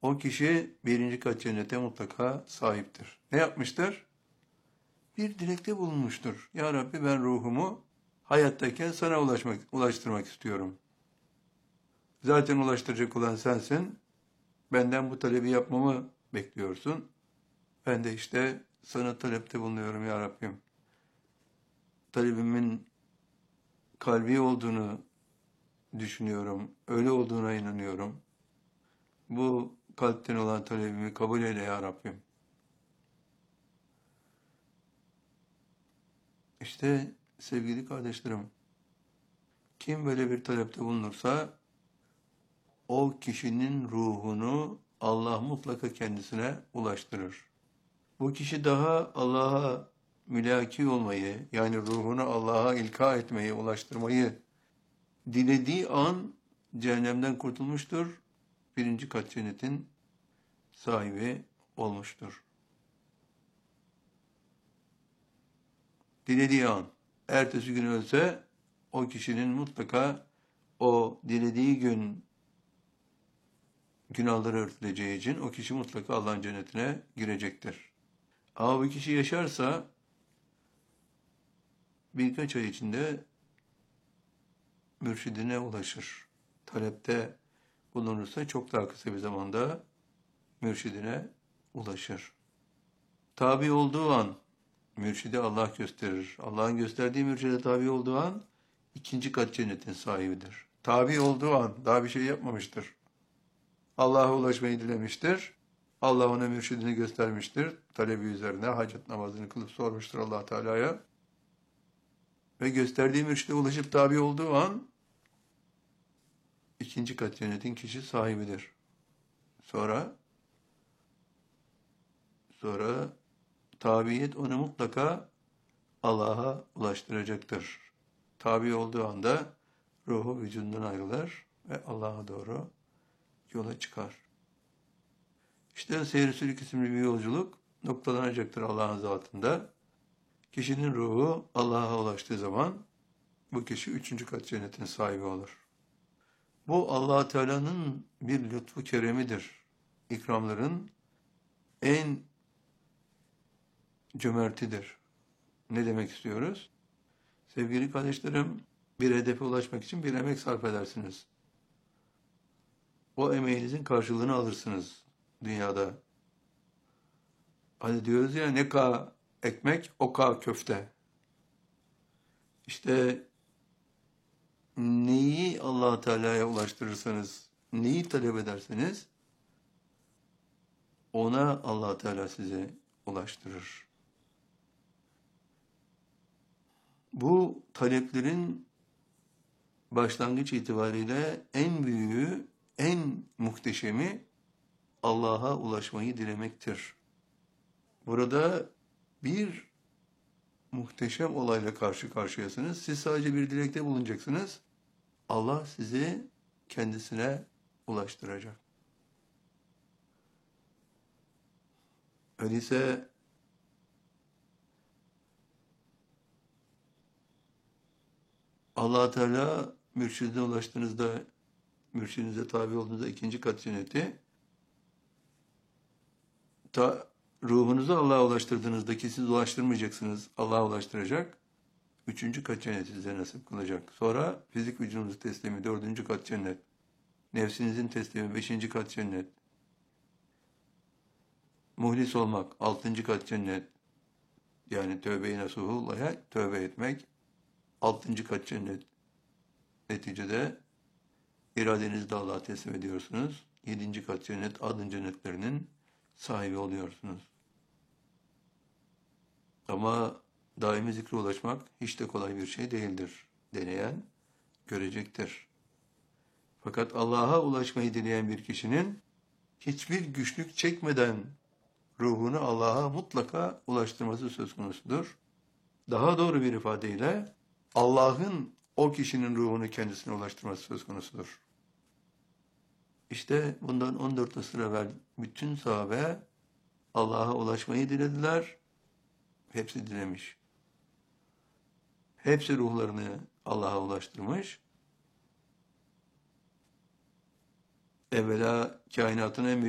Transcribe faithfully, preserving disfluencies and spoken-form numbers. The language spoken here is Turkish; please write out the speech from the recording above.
O kişi birinci kat cennete mutlaka sahiptir. Ne yapmıştır? Bir dilekte bulunmuştur. Ya Rabbi, ben ruhumu hayattayken sana ulaşmak, ulaştırmak istiyorum. Zaten ulaştıracak olan sensin. Benden bu talebi yapmamı bekliyorsun. Ben de işte sana talepte bulunuyorum ya Rabbim. Talebimin kalbi olduğunu düşünüyorum. Öyle olduğuna inanıyorum. Bu kalpten olan talebimi kabul eyle ya Rabbim. İşte sevgili kardeşlerim, kim böyle bir talepte bulunursa o kişinin ruhunu Allah mutlaka kendisine ulaştırır. Bu kişi daha Allah'a mülaki olmayı, yani ruhunu Allah'a ilka etmeyi, ulaştırmayı dilediği an cehennemden kurtulmuştur. Birinci kat cennetin sahibi olmuştur. Dilediği an. Ertesi gün ölse o kişinin mutlaka o dilediği gün günahları örtüleceği için o kişi mutlaka Allah'ın cennetine girecektir. Ama bu kişi yaşarsa birkaç ay içinde mürşidine ulaşır. Talepte bulunursa çok daha kısa bir zamanda mürşidine ulaşır. Tabi olduğu an mürşidi Allah gösterir. Allah'ın gösterdiği mürşide tabi olduğu an ikinci kat cennetin sahibidir. Tabi olduğu an daha bir şey yapmamıştır. Allah'a ulaşmayı dilemiştir. Allah ona mürşidini göstermiştir. Talebi üzerine hacet namazını kılıp sormuştur Allah Teala'ya. Ve gösterdiği mürşide ulaşıp tabi olduğu an ikinci kat cennetin kişi sahibidir. Sonra sonra tabiyet onu mutlaka Allah'a ulaştıracaktır. Tabi olduğu anda ruhu vücudundan ayrılır ve Allah'a doğru yola çıkar. İşte Seyr-i Sülük isimli bir yolculuk noktalanacaktır Allah'ın zatında. Kişinin ruhu Allah'a ulaştığı zaman bu kişi üçüncü kat cennetin sahibi olur. Bu Allah Teala'nın bir lütfu keremidir. İkramların en cömertidir. Ne demek istiyoruz? Sevgili kardeşlerim, bir hedefe ulaşmak için bir emek sarf edersiniz. O emeğinizin karşılığını alırsınız dünyada. Hani diyoruz ya, ne ka ekmek, o ka köfte. İşte neyi Allah Teala'ya ulaştırırsanız, neyi talep ederseniz ona Allah Teala size ulaştırır. Bu taleplerin başlangıç itibariyle en büyüğü, en muhteşemi Allah'a ulaşmayı dilemektir. Burada bir muhteşem olayla karşı karşıyasınız. Siz sadece bir dilekte bulunacaksınız. Allah sizi kendisine ulaştıracak. Öyleyse Allah Teala mürşidine ulaştığınızda, mürşidinize tabi olduğunuzda ikinci kat cenneti, ta, ruhunuzu Allah'a ulaştırdığınızda ki siz ulaştırmayacaksınız, Allah'a ulaştıracak. Üçüncü kat cennet size nasip kılacak. Sonra fizik vücudunuzu teslimi, dördüncü kat cennet. Nefsinizin teslimi, beşinci kat cennet. Muhlis olmak, altıncı kat cennet. Yani tövbe-i nasuhullah'a tövbe etmek, altıncı kat cennet. Neticede iradenizi de Allah'a teslim ediyorsunuz. Yedinci kat cennet, adın cennetlerinin sahibi oluyorsunuz. Ama daimi zikre ulaşmak hiç de kolay bir şey değildir. Deneyen görecektir. Fakat Allah'a ulaşmayı dileyen bir kişinin hiçbir güçlük çekmeden ruhunu Allah'a mutlaka ulaştırması söz konusudur. Daha doğru bir ifadeyle Allah'ın o kişinin ruhunu kendisine ulaştırması söz konusudur. İşte bundan on dört asır evvel bütün sahabe Allah'a ulaşmayı dilediler. Hepsi dilemiş. Hepsi ruhlarını Allah'a ulaştırmış. Evvela kainatın en büyük